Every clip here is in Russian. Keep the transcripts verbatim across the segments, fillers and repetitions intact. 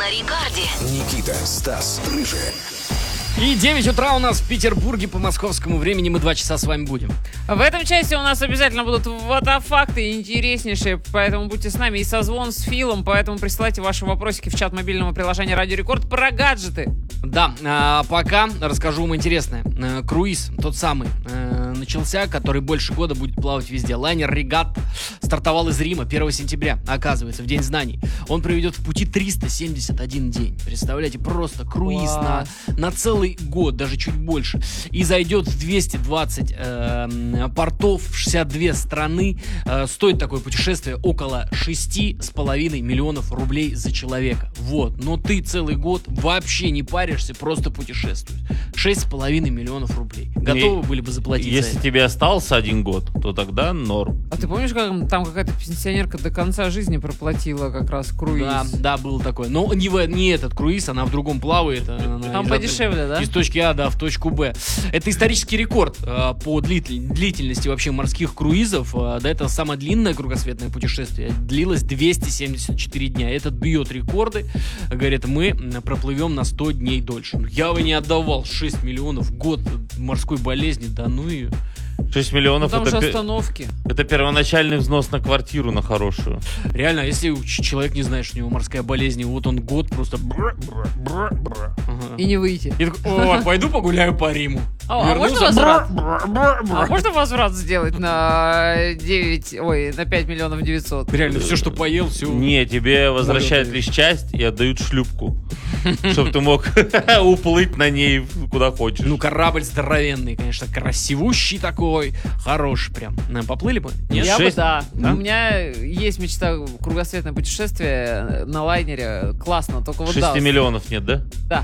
на Рекорде. Никита, Стас, Рыжая. И девять утра у нас в Петербурге по московскому времени. Мы два часа с вами будем. В этом части у нас обязательно будут фотофакты интереснейшие, поэтому будьте с нами. И созвон с Филом, поэтому присылайте ваши вопросики в чат мобильного приложения Радио Рекорд про гаджеты. Да, а пока расскажу вам интересное. Круиз, тот самый, начался, который больше года будет плавать везде. Лайнер «Регат» стартовал из Рима первого сентября, оказывается, в День знаний. Он проведет в пути триста семьдесят один день. Представляете, просто круиз на, на целый год, даже чуть больше. И зайдет в двести двадцать э, портов, в шестьдесят две страны. Э, стоит такое путешествие около шесть с половиной миллионов рублей за человека. Вот, но ты целый год вообще не паришься, просто путешествуешь. шесть с половиной миллионов рублей. Готовы И были бы заплатить если за это? тебе остался один год, то тогда норм. А ты помнишь, как там какая-то пенсионерка до конца жизни проплатила как раз круиз? Да, да, было такое. Но не, в, не этот круиз, она в другом плавает. Она Там из- подешевле, да? Из точки А, да, в точку Б. Это исторический рекорд э, по длитель- длительности вообще морских круизов. Э, да, это самое длинное кругосветное путешествие. Длилось двести семьдесят четыре дня. Этот бьет рекорды. Говорит, мы м, проплывем на сто дней дольше. Ну, я бы не отдавал шесть миллионов в год морской болезни. Да ну и... шесть Ну, миллионов там это, же пе- остановки. это первоначальный взнос на квартиру, на хорошую. Реально, если ч- человек не знает, что у него морская болезнь, и вот он год просто... бр- бр- бр- бр. Ага. И не выйти. И такой, о, пойду погуляю по Риму. А, а можно Вернулся, возврат? бр- бр- бр- А можно возврат сделать на девять, ой, на пять миллионов девятьсот? Реально, все, что поел, все... Не, тебе возвращают Налёты. лишь часть и отдают шлюпку, чтобы ты мог уплыть на ней куда хочешь. Ну, корабль здоровенный, конечно, красивущий такой, хороший прям. На, поплыли бы? Нет? Я бы, шесть? да. Да? У меня есть мечта кругосветное путешествие на лайнере. Классно, только вот да. шесть миллионов нет, да? Да.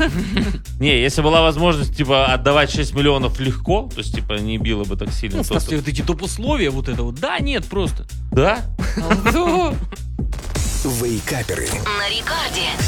Не, если была возможность, типа, отдавать шесть миллионов легко, то есть, типа, не било бы так сильно. Ну, то- Стас, вот эти топ условия, вот это вот. Да, нет, просто. Да? Вейкаперы. На Рекорде.